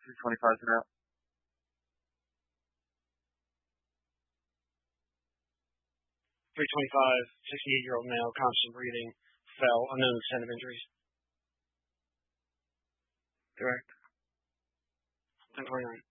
325 and out. 325, 68-year-old male, constant breathing, fell, unknown extent of injuries. Correct. 1029.